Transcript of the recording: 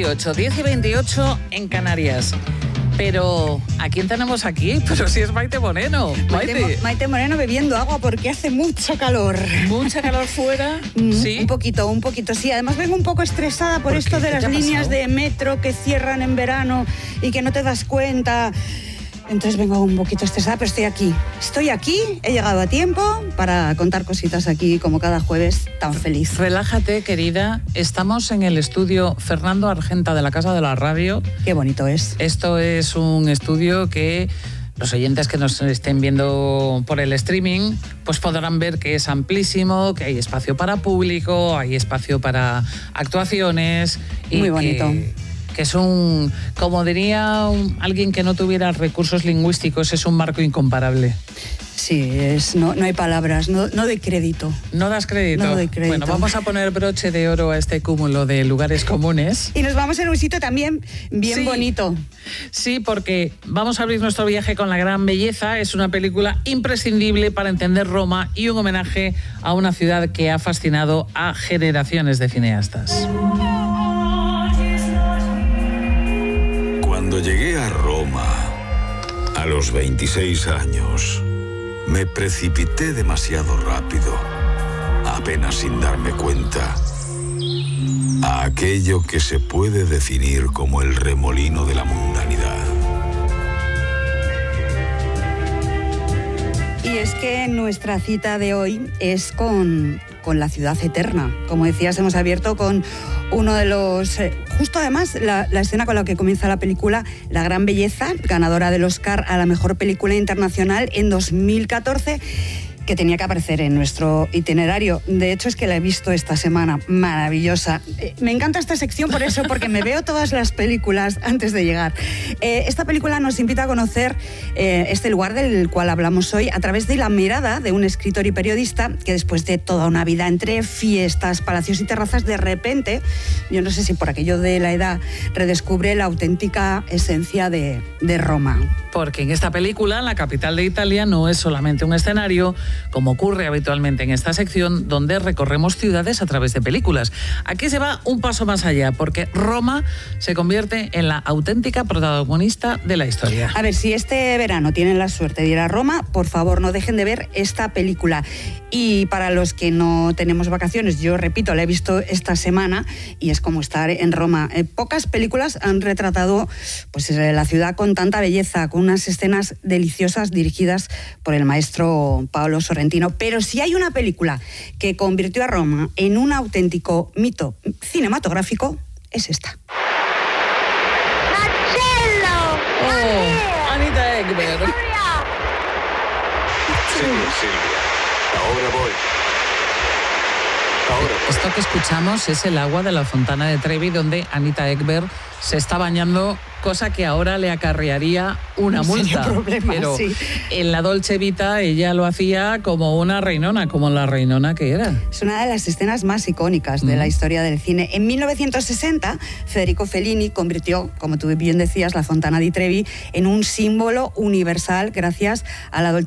10:28, 10:28 en Canarias. Pero, ¿a quién tenemos aquí? Pero si es Maite Moreno. Maite Moreno bebiendo agua porque hace mucho calor. ¿Mucha calor fuera? Sí. Un poquito, sí. Además vengo un poco estresada por esto de las líneas de metro que cierran en verano y que no te das cuenta. Entonces vengo un poquito estresada, pero estoy aquí, he llegado a tiempo para contar cositas aquí como cada jueves, tan feliz. Relájate, querida, estamos en el estudio Fernando Argenta de la Casa de la Radio. Qué bonito es. Esto es un estudio que los oyentes que nos estén viendo por el streaming pues podrán ver que es amplísimo, que hay espacio para público, hay espacio para actuaciones. Y muy bonito. Que es como diría alguien que no tuviera recursos lingüísticos, es un marco incomparable. Sí, no hay palabras, no doy crédito. ¿No das crédito? No doy crédito. Bueno, vamos a poner broche de oro a este cúmulo de lugares comunes. Y nos vamos en un sitio también bien bonito. Sí, porque vamos a abrir nuestro viaje con La Gran Belleza. Es una película imprescindible para entender Roma y un homenaje a una ciudad que ha fascinado a generaciones de cineastas. Cuando llegué a Roma, a los 26 años, me precipité demasiado rápido, apenas sin darme cuenta, a aquello que se puede definir como el remolino de la mundanidad. Y es que nuestra cita de hoy es con la ciudad eterna. Como decías, hemos abierto con uno de los... justo además, la escena con la que comienza la película, La Gran Belleza, ganadora del Oscar a la mejor película internacional en 2014, que tenía que aparecer en nuestro itinerario. De hecho, es que la he visto esta semana, maravillosa. Me encanta esta sección por eso, porque me veo todas las películas antes de llegar. Esta película nos invita a conocer este lugar del cual hablamos hoy a través de la mirada de un escritor y periodista que después de toda una vida entre fiestas, palacios y terrazas, de repente, yo no sé si por aquello de la edad, redescubre la auténtica esencia de Roma. Porque en esta película, la capital de Italia no es solamente un escenario, como ocurre habitualmente en esta sección, donde recorremos ciudades a través de películas. Aquí se va un paso más allá, porque Roma se convierte en la auténtica protagonista de la historia. A ver, si este verano tienen la suerte de ir a Roma, por favor, no dejen de ver esta película. Y para los que no tenemos vacaciones, yo repito, la he visto esta semana y es como estar en Roma. Pocas películas han retratado pues, la ciudad con tanta belleza, con unas escenas deliciosas dirigidas por el maestro Paolo Sorrentino. Pero si hay una película que convirtió a Roma en un auténtico mito cinematográfico, es esta. ¡Marcello! ¡Oh! Anita Ekberg. Silvia, ahora voy. Esto que escuchamos es el agua de la Fontana de Trevi, donde Anita Ekberg se está bañando, cosa que ahora le acarrearía una multa. Problema, pero sí. En la Dolce Vita ella lo hacía como una reinona, como la reinona que era. Es una de las escenas más icónicas de la historia del cine. En 1960, Federico Fellini convirtió, como tú bien decías, la Fontana di Trevi en un símbolo universal gracias a la Dolce